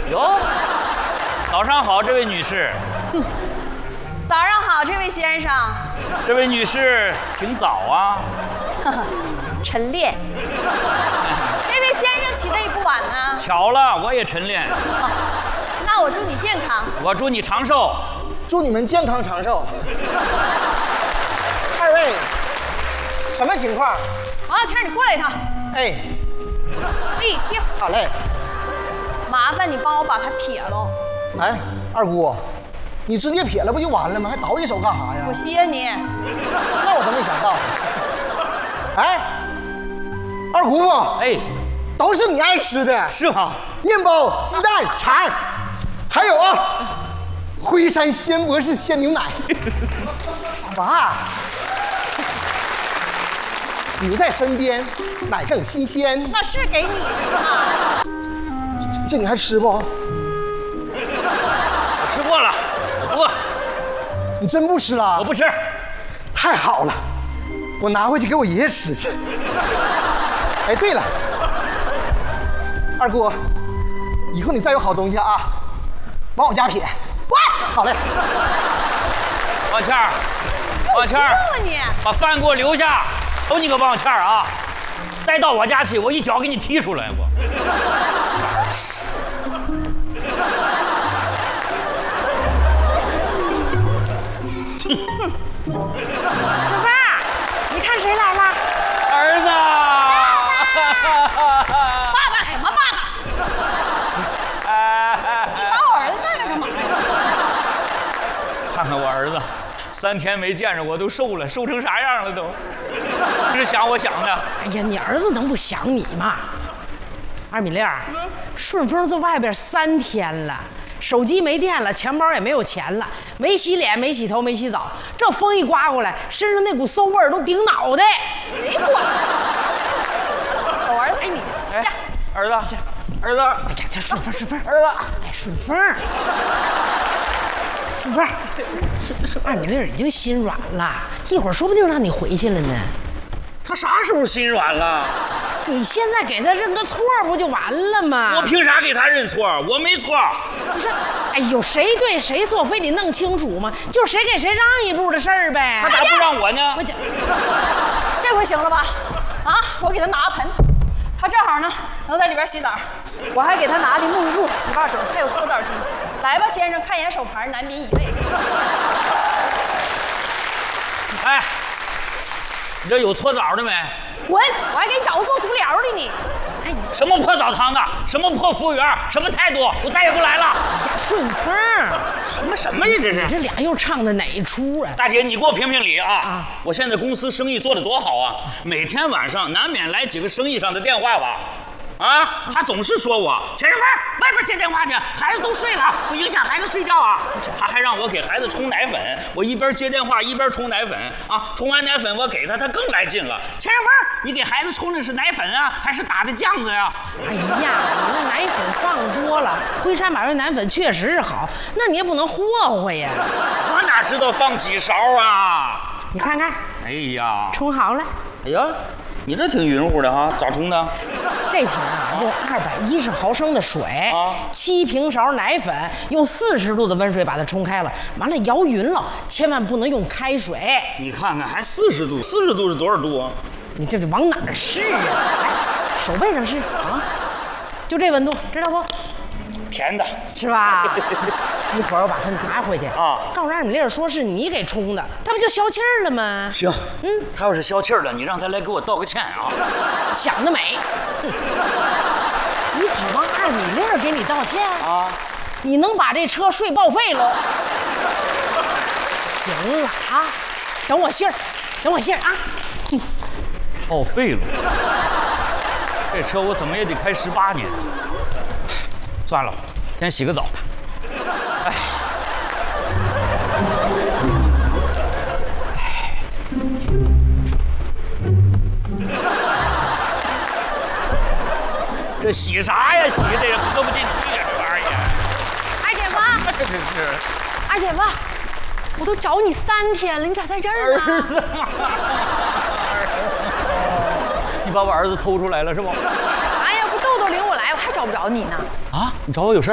哟，早上好，这位女士。 早上好，这位先生。 这位女士挺早啊。 晨练。这位先生起得也不晚呢。 巧了，我也晨练。 那我祝你健康。 我祝你长寿。 祝你们健康长寿。二位，什么情况？ 王小倩，你过来一趟。 哎， 立定。 好嘞。 麻烦你帮我把它撇喽。 哎，二姑，你直接撇了不就完了吗？还倒一手干啥呀？ 我谢你。 那我都没想到。哎，二姑， 哎， 都是你爱吃的， 是吗？ 面包、鸡蛋、肠，还有啊，辉山鲜博士鲜牛奶。老爸，你在身边，奶更新鲜。 那是给你的嘛。 这你还吃不？ 我吃过了，我不饿。 你真不吃了？ 我不吃。 太好了，我拿回去给我爷爷吃去。哎，对了，二姑，以后你再有好东西啊，往我家撇。 滚！ 好嘞。 王倩儿，王倩儿， 你把饭给我留下，求你个王倩儿啊！再到我家去，我一脚给你踢出来！我。 老伴儿，你看谁来了？ 儿子！ 爸爸什么爸爸？你把我儿子带来干嘛呀？ 看看我儿子，3天没见着我都瘦了，瘦成啥样了都？这是想我想的。 哎呀，你儿子能不想你吗？二米粒儿，顺丰在外边3天了，手机没电了，钱包也没有钱了，没洗脸，没洗头，没洗澡，这风一刮过来，身上那股馊味儿都顶脑袋。 谁管？我儿子，哎你， 哎，儿子，儿子， 哎呀，这顺丰， 儿子， 哎，顺丰，顺丰，二米粒儿已经心软了，一会儿说不定让你回去了呢。 他啥时候心软了？ 你现在给他认个错不就完了吗？ 我凭啥给他认错？我没错。 不是，哎呦，谁对谁错，非得弄清楚吗？就是谁给谁让一步的事儿呗。 他咋不让我呢？ 我讲， 这回行了吧？啊，我给他拿盆，他正好呢能在里边洗澡，我还给他拿的沐浴露、洗发水，还有搓澡巾。来吧，先生，看眼手牌，难民一位。 哎，你这有搓澡的没？ 滚！我还给你找个做足疗的呢。 哎，你什么破澡堂子，什么破服务员，什么态度，我再也不来了。 呀，顺丰， 什么呀？这是你这俩又唱的哪一出啊？ 大姐，你给我评评理啊！我现在公司生意做得多好啊，每天晚上难免来几个生意上的电话吧。啊，他总是说我钱生芬外边接电话去，孩子都睡了，不影响孩子睡觉啊。他还让我给孩子冲奶粉，我一边接电话一边冲奶粉啊。冲完奶粉我给他，他更来劲了。钱生芬，你给孩子冲的是奶粉啊，还是打的酱子呀？ 哎呀，你那奶粉放多了，辉山百味奶粉确实是好，那你也不能霍霍呀。 我哪知道放几勺啊？ 你看看， 哎呀， 冲好了。 哎呀，你这挺匀乎的哈，咋冲的？ 这瓶啊，用210毫升的水，7平勺奶粉，用40度的温水把它冲开了，完了摇匀了，千万不能用开水。 你看看，还40度，40度是多少度啊？ 你这往哪儿试啊？来，手背上试啊，就这温度，知道不？ 甜的， 是吧？一会儿我把它拿回去啊， 告诉二米粒说是你给冲的，他不就消气儿了吗？ 行，他要是消气儿了，你让他来给我道个歉啊。 想得美！你指望二米粒给你道歉啊？ 你能把这车税报废喽？行了啊，等我信儿，等我信儿啊！ 报废了，这车我怎么也得开18年。算了，先洗个澡。哎，这洗啥呀？洗这也喝不进去呀，这玩意儿。 二姐夫， 这是二姐夫，我都找你3天了，你咋在这儿呢？ 儿子嘛，你把我儿子偷出来了是不？ 啥呀？不豆豆领我来，我还找不着你呢。 啊，你找我有事儿？